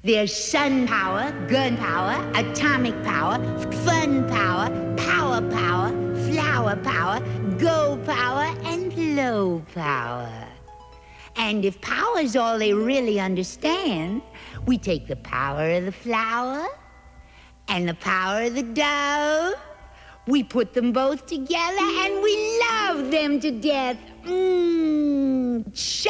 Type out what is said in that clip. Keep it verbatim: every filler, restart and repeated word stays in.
There's sun power, gun power, atomic power, fun power, power power, flower power, go power, and low power. And if power's all they really understand, we take the power of the flower and the power of the dove. We put them both together and we love them to death. Mmm.